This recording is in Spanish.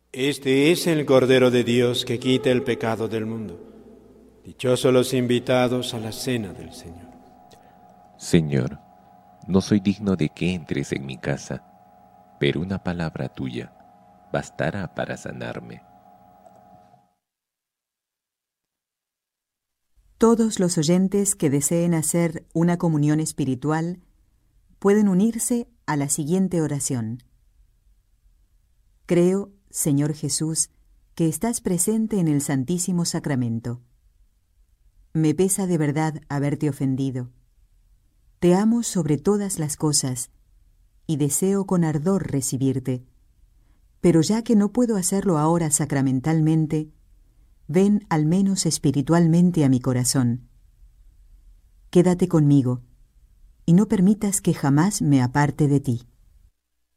Este es el Cordero de Dios que quita el pecado del mundo. Dichosos los invitados a la cena del Señor. Señor, no soy digno de que entres en mi casa, pero una palabra tuya bastará para sanarme. Todos los oyentes que deseen hacer una comunión espiritual pueden unirse a la siguiente oración. Creo, Señor Jesús, que estás presente en el Santísimo Sacramento. Me pesa de verdad haberte ofendido. Te amo sobre todas las cosas y deseo con ardor recibirte. Pero ya que no puedo hacerlo ahora sacramentalmente, ven al menos espiritualmente a mi corazón. Quédate conmigo y no permitas que jamás me aparte de ti.